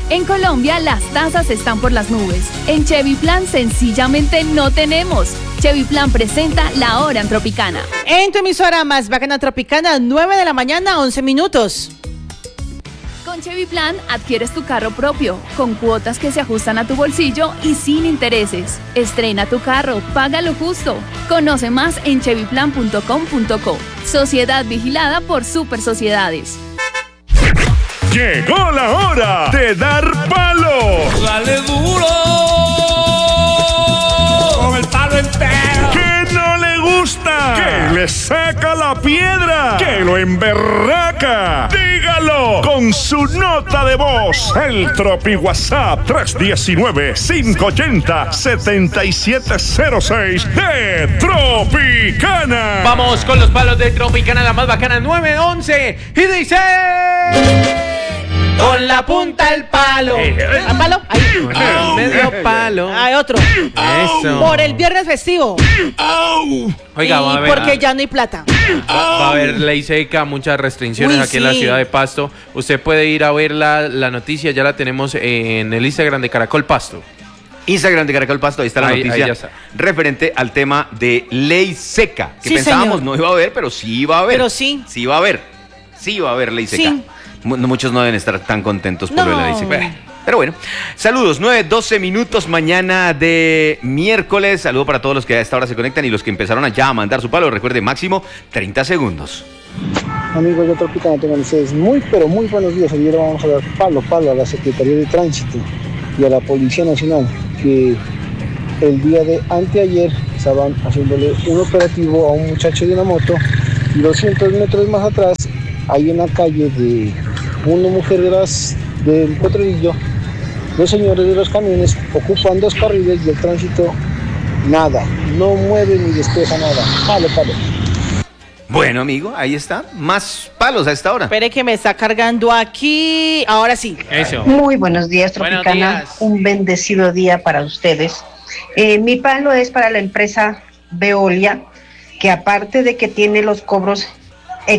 En Colombia las tasas están por las nubes. En Chevy Plan sencillamente no tenemos. Chevy Plan presenta La Hora en Tropicana. En tu emisora más bacana Tropicana, 9 de la mañana, 11 minutos. Con Chevy Plan adquieres tu carro propio, con cuotas que se ajustan a tu bolsillo y sin intereses. Estrena tu carro, págalo justo. Conoce más en chevyplan.com.co. Sociedad vigilada por Super Sociedades. Llegó la hora de dar palo. Dale duro con el palo entero. Que no le gusta, que le saca la piedra, que lo emberraca. Dígalo con su nota de voz. El Tropi WhatsApp 319-580-7706 de Tropicana. Vamos con los palos de Tropicana, la más bacana, 911. Y dice... Con la punta del palo. ¿A palo? Ahí. Medio palo. Hay otro. Eso. Por el viernes festivo. Oiga, va a Y ver. porque ya no hay plata. Va a haber ley seca, muchas restricciones Uy, aquí en la sí. ciudad de Pasto. Usted puede ir a ver la noticia, ya la tenemos en el Instagram de Caracol Pasto. Instagram de Caracol Pasto, ahí está la Ahí noticia ya está. referente al tema de ley seca, que Sí, pensábamos señor. no iba a haber, pero sí iba a haber. Pero sí. Sí va a haber. Sí va a haber ley seca. Sí. Muchos no deben estar tan contentos por lo de la ley No. seca. Pero bueno, saludos, 9:12 minutos mañana de miércoles. Saludo para todos los que a esta hora se conectan y los que empezaron ya a mandar su palo. Recuerde, máximo 30 segundos. Amigos de Tropicana, tengan ustedes muy, pero muy buenos días. Ayer vamos a dar palo a la Secretaría de Tránsito y a la Policía Nacional, que el día de anteayer estaban haciéndole un operativo a un muchacho de una moto y 200 metros más atrás hay una calle de una mujer del Potrerillo. Los señores de los camiones ocupan 2 carriles y el tránsito nada, no mueve ni despeja nada. Palo. Bueno, amigo, ahí está. Más palos a esta hora. Espere que me está cargando aquí. Ahora sí. Eso. Muy buenos días, Buenos Tropicana. días. Un bendecido día para ustedes. Mi palo es para la empresa Veolia, que aparte de que tiene los cobros